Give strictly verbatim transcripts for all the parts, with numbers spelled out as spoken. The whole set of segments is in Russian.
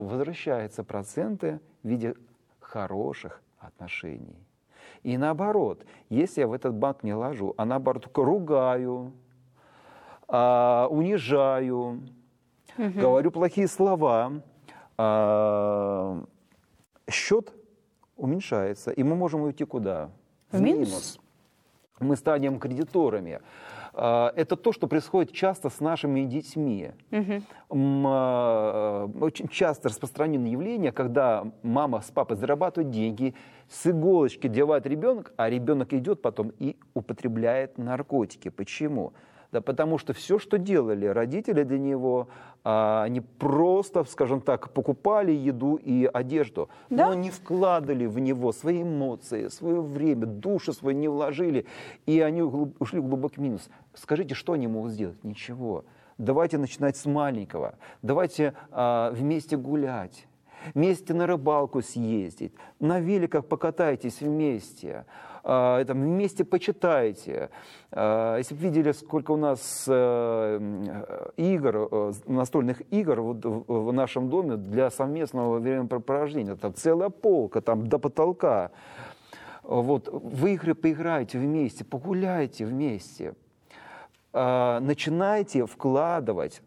возвращаются проценты в виде хороших отношений. И наоборот, если я в этот банк не ложу, а наоборот только ругаю, а, унижаю, угу. говорю плохие слова, а, счет уменьшается, и мы можем уйти куда? В минус. минус. Мы станем кредиторами. Это то, что происходит часто с нашими детьми. Угу. Очень часто распространенное явление, когда мама с папой зарабатывают деньги, с иголочки девает ребенка, а ребенок идет потом и употребляет наркотики. Почему? Да потому что все, что делали родители для него, они просто, скажем так, покупали еду и одежду, да? но не вкладывали в него свои эмоции, свое время, душу свою не вложили, и они ушли в глубокий минус. Скажите, что они могут сделать? Ничего. Давайте начинать с маленького. Давайте а, вместе гулять, вместе на рыбалку съездить, на великах покатайтесь вместе. Это, вместе почитайте. Если бы видели, сколько у нас игр, настольных игр в нашем доме для совместного времяпрепровождения, там целая полка, там до потолка. Вот, вы игры поиграете вместе, погуляйте вместе. Начинайте вкладывать.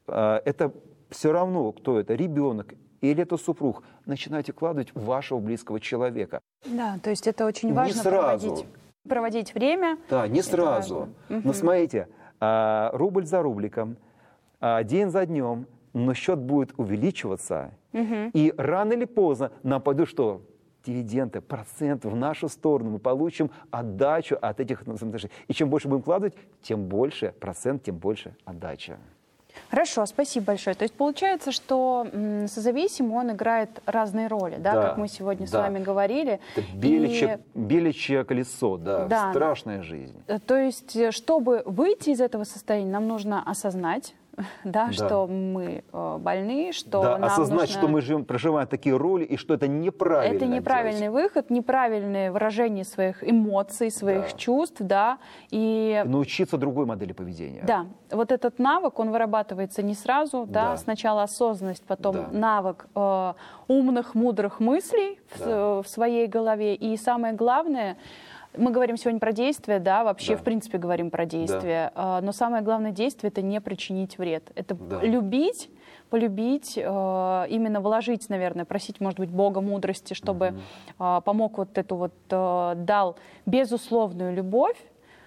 Это все равно, кто это, ребенок или это супруг, начинайте вкладывать в вашего близкого человека. Да, то есть это очень важно проводить, проводить время. Да, не сразу. Угу. Но смотрите, рубль за рубликом, день за днем, но счет будет увеличиваться. Угу. И рано или поздно нам пойдут что? Дивиденды, проценты в нашу сторону. Мы получим отдачу от этих отношений. И чем больше будем вкладывать, тем больше процент, тем больше отдача. Хорошо, спасибо большое. То есть получается, что созависимый, он играет разные роли, да, да как мы сегодня да. с вами говорили. Это беличье, и... беличье колесо, да, да, страшная жизнь. То есть, чтобы выйти из этого состояния, нам нужно осознать, да, да. что мы больны, что да, нам осознать, нужно... что мы живем, проживаем такие роли, и что это неправильно. Это неправильный делать. Выход, неправильное выражение своих эмоций, своих да. чувств, да, и... и научиться другой модели поведения. Да, вот этот навык, он вырабатывается не сразу, да, да. сначала осознанность, потом да. навык э, умных, мудрых мыслей да. в, в своей голове, и самое главное... Мы говорим сегодня про действие, да, вообще, да. в принципе, говорим про действие. Да. Но самое главное действие — это не причинить вред. Это да. любить, полюбить, именно вложить, наверное, просить, может быть, Бога мудрости, чтобы угу. помог вот эту вот, дал безусловную любовь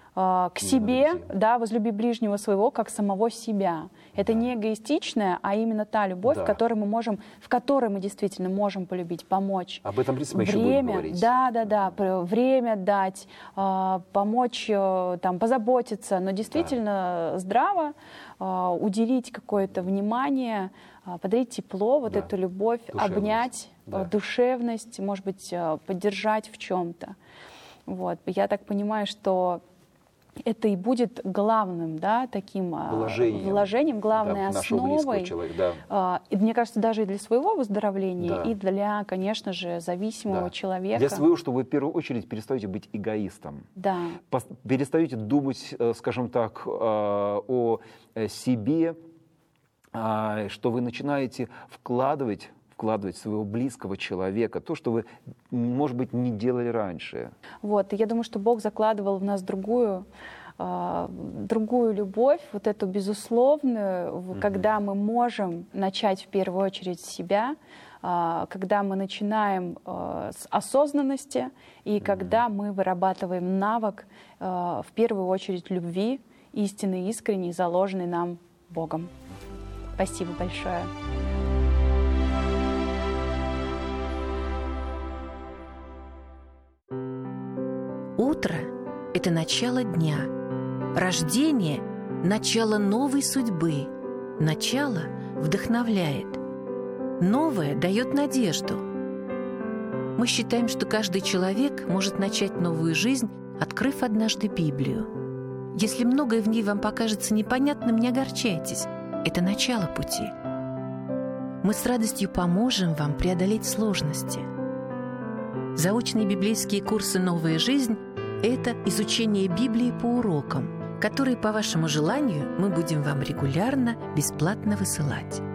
к себе, да, возлюби ближнего своего, как самого себя. Это да. не эгоистичная, а именно та любовь, да. которой мы можем, в которой мы действительно можем полюбить, помочь. Об этом, в принципе, мы время, еще будем говорить. Да, да, да, время дать, помочь, там, позаботиться, но действительно да. здраво уделить какое-то внимание, подарить тепло, вот да. эту любовь, душевность. Обнять, да. душевность, может быть, поддержать в чем-то. Вот. Я так понимаю, что это и будет главным, да, таким вложением, вложением главной да, основой. Да. И, мне кажется, даже и для своего выздоровления, да. и для, конечно же, зависимого да. человека. Для своего, что вы в первую очередь перестаете быть эгоистом. Да. Перестаете думать, скажем так, о себе, что вы начинаете вкладывать вкладывать в своего близкого человека, то, что вы, может быть, не делали раньше. Вот, и я думаю, что Бог закладывал в нас другую, э, другую любовь, вот эту безусловную, mm-hmm. когда мы можем начать в первую очередь с себя, э, когда мы начинаем э, с осознанности, и mm-hmm. когда мы вырабатываем навык, э, в первую очередь, любви, истинной, искренней, заложенной нам Богом. Спасибо большое. Утро – это начало дня. Рождение – начало новой судьбы. Начало вдохновляет. Новое дает надежду. Мы считаем, что каждый человек может начать новую жизнь, открыв однажды Библию. Если многое в ней вам покажется непонятным, не огорчайтесь. Это начало пути. Мы с радостью поможем вам преодолеть сложности. Заочные библейские курсы «Новая жизнь» – это изучение Библии по урокам, которые, по вашему желанию, мы будем вам регулярно, бесплатно высылать.